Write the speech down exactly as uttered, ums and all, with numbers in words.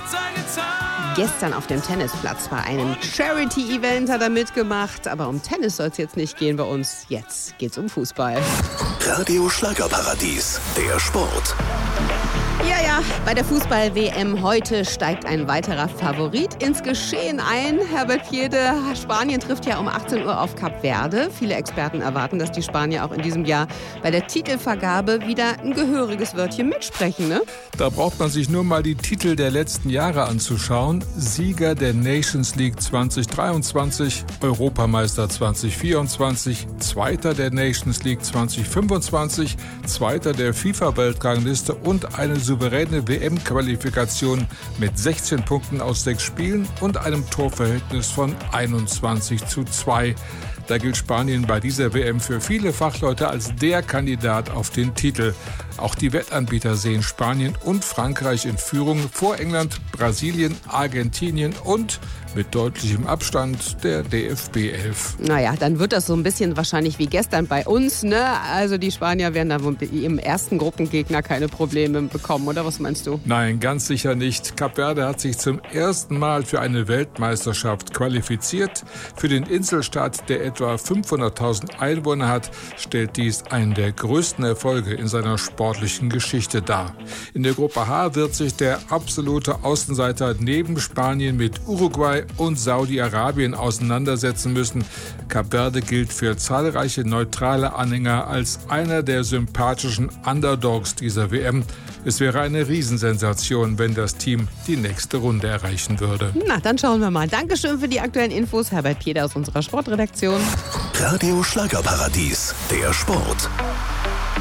Gestern auf dem Tennisplatz bei einem Charity-Event hat er mitgemacht. Aber um Tennis soll es jetzt nicht gehen bei uns. Jetzt geht's um Fußball. Radio Schlagerparadies, der Sport. Ja, ja, bei der Fußball-W M heute steigt ein weiterer Favorit ins Geschehen ein. Herbert Piede, Spanien trifft ja um achtzehn Uhr auf Kap Verde. Viele Experten erwarten, dass die Spanier auch in diesem Jahr bei der Titelvergabe wieder ein gehöriges Wörtchen mitsprechen, ne? Da braucht man sich nur mal die Titel der letzten Jahre anzuschauen. Sieger der Nations League zwanzig dreiundzwanzig, Europameister zwanzig vierundzwanzig, Zweiter der Nations League zwanzig fünfundzwanzig, Zweiter der FIFA-Weltrangliste und eine souveräne W M-Qualifikation mit sechzehn Punkten aus sechs Spielen und einem Torverhältnis von einundzwanzig zu zwei. Da gilt Spanien bei dieser W M für viele Fachleute als der Kandidat auf den Titel. Auch die Wettanbieter sehen Spanien und Frankreich in Führung vor England, Brasilien, Argentinien und mit deutlichem Abstand der D F B elf. Naja, dann wird das so ein bisschen wahrscheinlich wie gestern bei uns, ne? Also die Spanier werden da im ersten Gruppengegner keine Probleme bekommen, oder was meinst du? Nein, ganz sicher nicht. Kap Verde hat sich zum ersten Mal für eine Weltmeisterschaft qualifiziert. Für den Inselstaat, der etwa fünfhunderttausend Einwohner hat, stellt dies einen der größten Erfolge in seiner sportlichen Geschichte dar. In der Gruppe H wird sich der absolute Außenseiter neben Spanien mit Uruguay und Saudi-Arabien auseinandersetzen müssen. Kap Verde gilt für zahlreiche neutrale Anhänger als einer der sympathischen Underdogs dieser W M. Es wäre eine Riesensensation, wenn das Team die nächste Runde erreichen würde. Na, dann schauen wir mal. Dankeschön für die aktuellen Infos, Herbert Piede aus unserer Sportredaktion. Radio Schlagerparadies, der Sport.